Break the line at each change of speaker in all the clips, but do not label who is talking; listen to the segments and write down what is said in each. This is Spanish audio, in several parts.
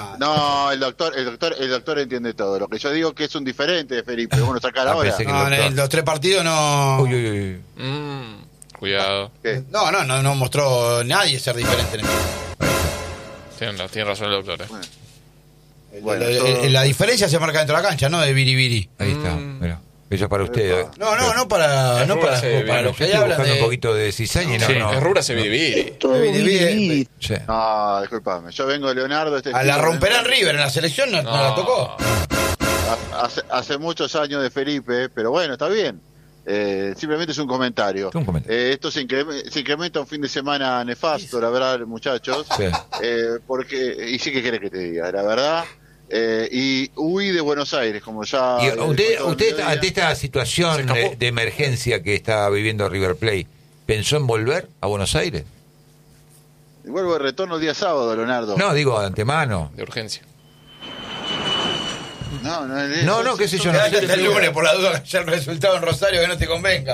No, el doctor entiende todo. Lo que yo digo que es un diferente de Felipe. Uno sacar ahora.
No, en los 3 partidos no.
Uy.
Cuidado.
¿Qué?
No mostró nadie ser diferente en el
Tiene razón el doctor.
Bueno,
la diferencia se marca dentro de la cancha, no de biribiri.
Ahí está, mira. Eso es para usted.
No para los que
Estoy
hablan
buscando
de
un poquito de cizaña y
Sí,
no.
es Rura se divide.
Sí.
No, disculpame. Yo vengo de Leonardo.
a la romperán River en la selección no la tocó.
Hace muchos años de Felipe, pero bueno, está bien. Simplemente es un comentario. Esto se incrementa un fin de semana nefasto, la verdad, muchachos.
Sí.
Porque, y sí que quiere que te diga, la verdad. Y huí de Buenos Aires, como ya.
Y usted ante esta situación de emergencia que está viviendo River Plate, ¿pensó en volver a Buenos Aires?
Y vuelvo de retorno el día sábado, Leonardo.
No, digo de antemano.
De urgencia.
No,
qué sé yo.
Quédate hasta el lunes por la duda que haya el resultado en Rosario que no te convenga.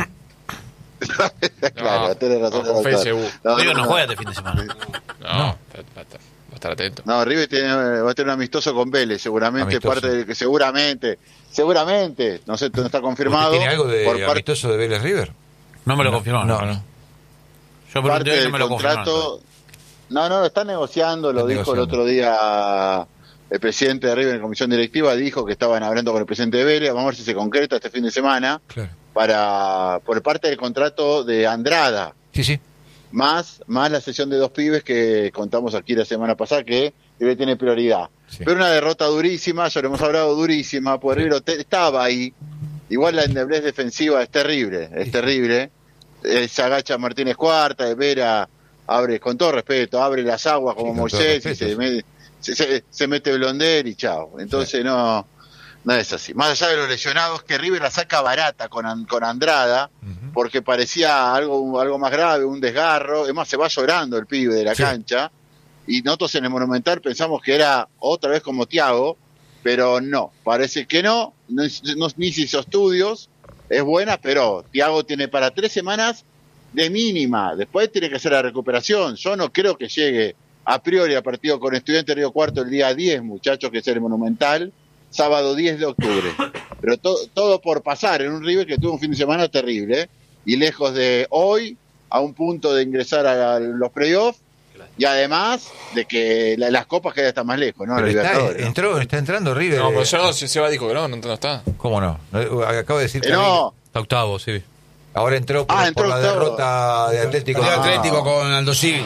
Claro, tenés razón.
Con fe seguro.
River no juega este fin de semana.
No, va a estar atento.
No, River va a tener un amistoso con Vélez, seguramente.
Amistoso.
Parte de que seguramente, no sé, no está confirmado.
¿Tiene algo de
por
amistoso de Vélez River?
No me lo confirmaron.
No.
Yo
parte
pregunté y no
del
me lo
contrato.
confirmaron.
No, lo está negociando, lo dijo el otro día el presidente de River en comisión directiva, dijo que estaban hablando con el presidente de Vélez, vamos a ver si se concreta este fin de semana,
Claro.
por parte del contrato de Andrada.
Sí.
Más la sesión de 2 pibes que contamos aquí la semana pasada, que River tiene prioridad.
Sí.
Pero una derrota durísima, ya lo hemos hablado, durísima, porque River estaba ahí. Igual la endeblez defensiva es terrible. Se agacha Martínez Cuarta, Vera abre, con todo respeto, abre las aguas como Moisés y se mete Blondel y chao. Entonces no es así. Más allá de los lesionados, que River la saca barata con Andrada, porque parecía algo más grave, un desgarro. Es más, se va llorando el pibe de la cancha. Y nosotros en el Monumental pensamos que era otra vez como Thiago, pero no, parece que no ni se hizo estudios. Es buena, pero Thiago tiene para 3 semanas de mínima. Después tiene que hacer la recuperación. Yo no creo que llegue a priori a partido con Estudiantes Río Cuarto el día 10, muchachos, que es el Monumental, sábado 10 de octubre. Pero todo por pasar en un River que tuvo un fin de semana terrible, y lejos de hoy, a un punto de ingresar a los playoffs, y además de que las copas quedan hasta más lejos, ¿no?
Pero
Está
entrando River.
No, pero yo Seba dijo que no está.
¿Cómo no? Acabo de decir que
no.
Está octavo, sí.
Ahora entró por la derrota de Atlético.
El Atlético con Aldo Civi.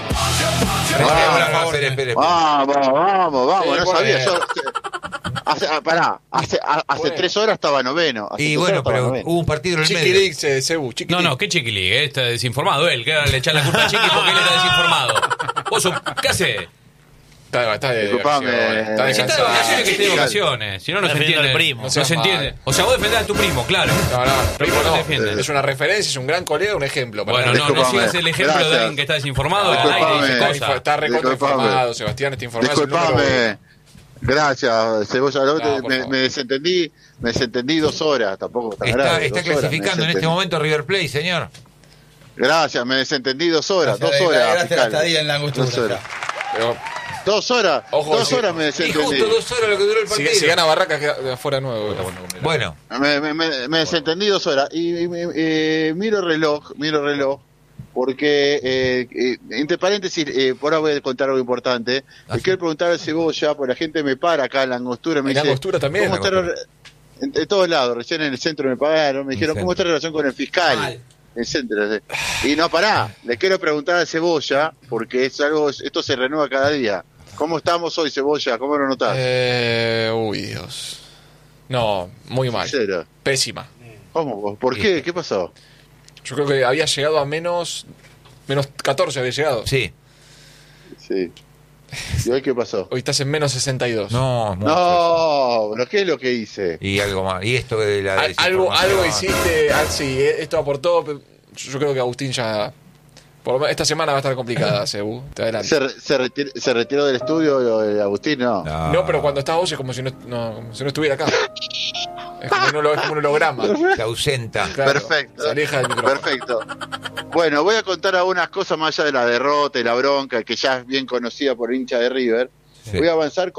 Vamos,
Sí,
no sabía yo. Hace 3 horas estaba noveno.
Y bueno, pero hubo un partido en el medio.
Chiquilix, Cebu, Chiquilix.
No, qué Chiquili, está desinformado él. Que le echan la culpa a Chiqui porque él está desinformado. Vos, ¿qué haces?
Está de
Disculpame.
vacaciones.
Si está de vacaciones, que esté de vacaciones. Si no, no se Defendiendo entiende. al primo. No se entiende. O sea, vos defendés a tu primo, claro.
No, primo
no
no.
te defienden.
Es una referencia, es un gran colega, un ejemplo.
Bueno, no sigas el ejemplo de alguien que está desinformado al aire y dice cosas.
Está recontra informado, Sebastián está informado.
Disculpame. Gracias, Cebolla.
No,
me desentendí 2 horas, tampoco tan grave.
Está
2 horas,
clasificando en este momento River Plate, señor.
Gracias, me desentendí 2 horas. 2 horas.
Gracias la estadía en la angustia.
2 horas.
Pero
2 horas.
Ojo,
2 horas me
Y
desentendí.
justo 2 horas lo que duró el partido.
si gana Barracas, queda fuera nuevo.
Bueno,
Me desentendí 2 horas. Y miro el reloj, porque, entre paréntesis, por ahora voy a contar algo importante. Le quiero preguntar al Cebolla, porque la gente me para acá en la Angostura. Me
En la
dice,
Angostura también,
¿cómo está en todos lados? Recién en el centro me pagaron. Me dijeron, ¿cómo está la relación con el fiscal?
Mal.
El centro. Y no, pará. Le quiero preguntar al Cebolla, porque esto se renueva cada día. ¿Cómo estamos hoy, Cebolla? ¿Cómo lo notás?
Uy, Dios. No, muy mal.
¿Cero?
Pésima.
¿Cómo? ¿Por qué? ¿Qué pasó?
Yo creo que había llegado a menos 14 había llegado.
sí.
Sí. ¿Y hoy qué pasó?
Hoy estás en menos 62.
No,
No, ¿qué es lo que hice?
Y algo más. Y esto de la
Algo
desinformación.
hiciste, sí, esto aportó. Yo creo que Agustín ya. Por lo menos esta semana va a estar complicada, Cebu. Te adelanto.
¿Se retiró del estudio Agustín? No.
No, pero cuando estás vos es como si no estuviera acá. Es como un holograma.
Se ausenta.
Claro,
Perfecto.
se aleja del micrófono.
Perfecto. Bueno, voy a contar algunas cosas más allá de la derrota y la bronca, que ya es bien conocida por hincha de River. voy a avanzar